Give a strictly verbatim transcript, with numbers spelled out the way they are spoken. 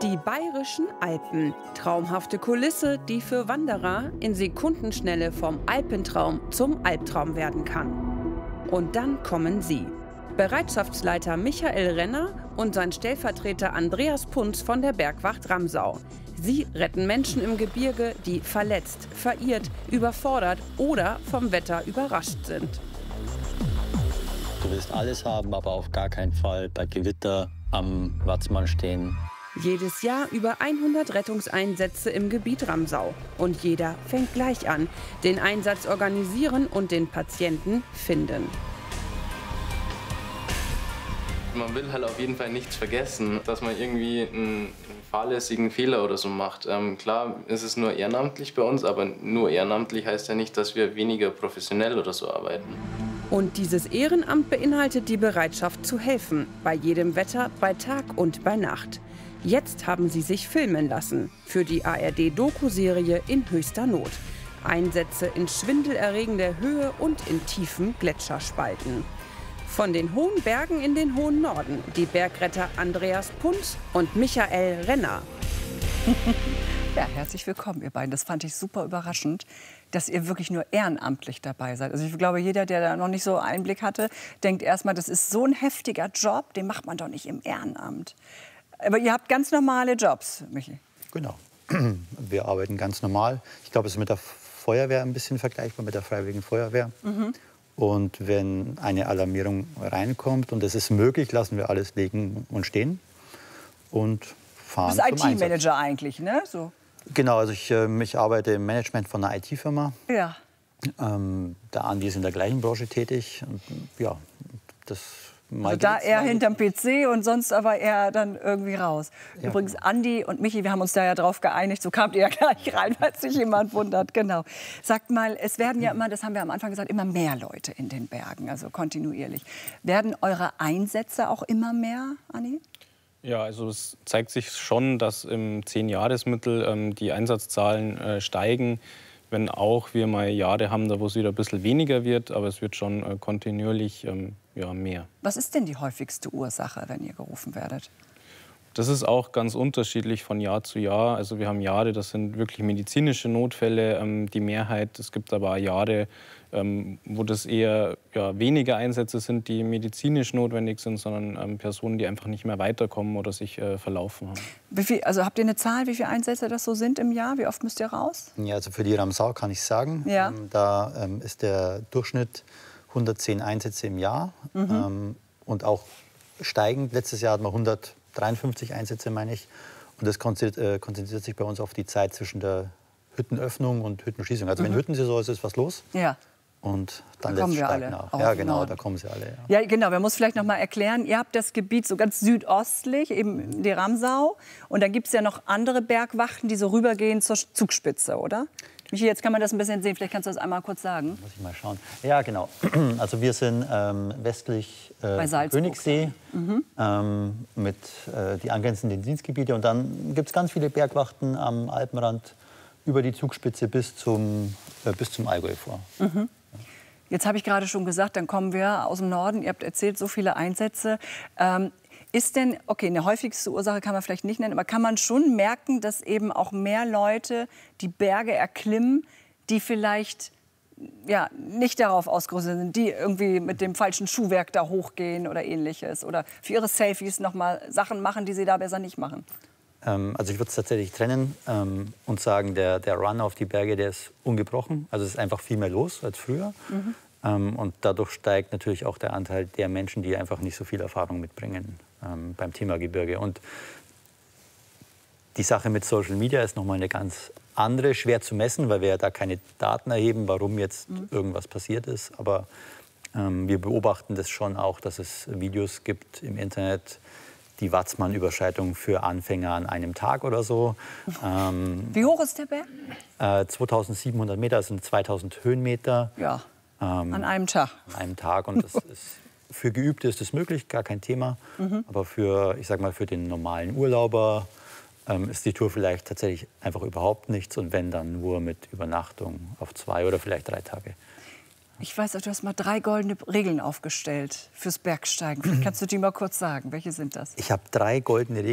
Die Bayerischen Alpen. Traumhafte Kulisse, die für Wanderer in Sekundenschnelle vom Alpentraum zum Albtraum werden kann. Und dann kommen sie. Bereitschaftsleiter Michael Renner und sein Stellvertreter Andreas Punz von der Bergwacht Ramsau. Sie retten Menschen im Gebirge, die verletzt, verirrt, überfordert oder vom Wetter überrascht sind. Du willst alles haben, aber auf gar keinen Fall bei Gewitter am Watzmann stehen. Jedes Jahr über hundert Rettungseinsätze im Gebiet Ramsau. Und jeder fängt gleich an. Den Einsatz organisieren und den Patienten finden. Man will halt auf jeden Fall nichts vergessen, dass man irgendwie einen fahrlässigen Fehler oder so macht. Ähm, klar ist es nur ehrenamtlich bei uns, aber nur ehrenamtlich heißt ja nicht, dass wir weniger professionell oder so arbeiten. Und dieses Ehrenamt beinhaltet die Bereitschaft zu helfen, bei jedem Wetter, bei Tag und bei Nacht. Jetzt haben sie sich filmen lassen für die A R D-Doku-Serie In höchster Not. Einsätze in schwindelerregender Höhe und in tiefen Gletscherspalten. Von den hohen Bergen in den hohen Norden, die Bergretter Andreas Punz und Michael Renner. Ja, herzlich willkommen, ihr beiden. Das fand ich super überraschend, dass ihr wirklich nur ehrenamtlich dabei seid. Also ich glaube, jeder, der da noch nicht so Einblick hatte, denkt erstmal, das ist so ein heftiger Job, den macht man doch nicht im Ehrenamt. Aber ihr habt ganz normale Jobs, Michi. Genau. Wir arbeiten ganz normal. Ich glaube, es ist mit der Feuerwehr ein bisschen vergleichbar, mit der Freiwilligen Feuerwehr. Mhm. Und wenn eine Alarmierung reinkommt und es ist möglich, lassen wir alles liegen und stehen und fahren zum Einsatz. Du bist I T-Manager eigentlich, ne? So. Genau, also ich, äh, ich arbeite im Management von einer I T-Firma. Ja. Ähm, der Andi ist in der gleichen Branche tätig. Und, ja, das Also da eher hinterm P C und sonst aber eher dann irgendwie raus. Ja. Übrigens, Andi und Michi, wir haben uns da ja drauf geeinigt, so kamt ihr ja gleich rein, falls sich jemand wundert. Genau. Sagt mal, es werden ja immer, das haben wir am Anfang gesagt, immer mehr Leute in den Bergen, also kontinuierlich. Werden eure Einsätze auch immer mehr, Andi? Ja, also es zeigt sich schon, dass im Zehn-Jahres-Mittel ähm, die Einsatzzahlen äh, steigen. Wenn auch wir mal Jahre haben, da wo es wieder ein bisschen weniger wird, aber es wird schon äh, kontinuierlich ähm, ja, mehr. Was ist denn die häufigste Ursache, wenn ihr gerufen werdet? Das ist auch ganz unterschiedlich von Jahr zu Jahr. Also wir haben Jahre, das sind wirklich medizinische Notfälle, ähm, die Mehrheit. Es gibt aber auch Jahre, ähm, wo das eher ja, weniger Einsätze sind, die medizinisch notwendig sind, sondern ähm, Personen, die einfach nicht mehr weiterkommen oder sich äh, verlaufen haben. Wie viel, also habt ihr eine Zahl, wie viele Einsätze das so sind im Jahr? Wie oft müsst ihr raus? Ja, also für die Ramsau kann ich sagen, ja. ähm, da ähm, ist der Durchschnitt hundertzehn Einsätze im Jahr. Mhm. Ähm, und auch steigend. Letztes Jahr hatten wir hundertdreiundfünfzig Einsätze, meine ich. Und das konzentriert, äh, konzentriert sich bei uns auf die Zeit zwischen der Hüttenöffnung und Hüttenschließung. Also mhm. wenn Hüttensaison ist, ist was los. Ja. Und dann da kommen wir alle. Nach. Ja, genau, da kommen sie alle. Ja, ja genau. Man muss vielleicht noch mal erklären, ihr habt das Gebiet so ganz südostlich, eben die Ramsau. Und dann gibt es ja noch andere Bergwachten, die so rübergehen zur Zugspitze, oder? Michi, jetzt kann man das ein bisschen sehen. Vielleicht kannst du das einmal kurz sagen. Muss ich mal schauen. Ja, genau. Also wir sind ähm, westlich äh, Königssee mhm. ähm, mit äh, die angrenzenden Dienstgebiete. Und dann gibt es ganz viele Bergwachten am Alpenrand über die Zugspitze bis zum, äh, bis zum Allgäu vor. Mhm. Jetzt habe ich gerade schon gesagt, dann kommen wir aus dem Norden. Ihr habt erzählt, so viele Einsätze. Ähm, ist denn, okay, eine häufigste Ursache kann man vielleicht nicht nennen, aber kann man schon merken, dass eben auch mehr Leute die Berge erklimmen, die vielleicht ja, nicht darauf ausgerüstet sind, die irgendwie mit dem falschen Schuhwerk da hochgehen oder Ähnliches oder für ihre Selfies noch mal Sachen machen, die sie da besser nicht machen? Also ich würde es tatsächlich trennen ähm, und sagen, der, der Run auf die Berge, der ist ungebrochen. Also es ist einfach viel mehr los als früher. Mhm. Ähm, und dadurch steigt natürlich auch der Anteil der Menschen, die einfach nicht so viel Erfahrung mitbringen ähm, beim Thema Gebirge. Und die Sache mit Social Media ist noch mal eine ganz andere, schwer zu messen, weil wir ja da keine Daten erheben, warum jetzt mhm. irgendwas passiert ist. Aber ähm, wir beobachten das schon auch, dass es Videos gibt im Internet, die Watzmann-Überschreitung für Anfänger an einem Tag oder so. Ähm, Wie hoch ist der Berg? Äh, zweitausendsiebenhundert Meter, das sind zweitausend Höhenmeter. Ja, ähm, an einem Tag. An einem Tag. Und das ist, für Geübte ist das möglich, gar kein Thema. Mhm. Aber für, ich sag mal, für den normalen Urlauber ähm, ist die Tour vielleicht tatsächlich einfach überhaupt nichts. Und wenn, dann nur mit Übernachtung auf zwei oder vielleicht drei Tage. Ich weiß, du hast mal drei goldene Regeln aufgestellt fürs Bergsteigen. Vielleicht kannst du die mal kurz sagen. Welche sind das? Ich habe drei goldene Regeln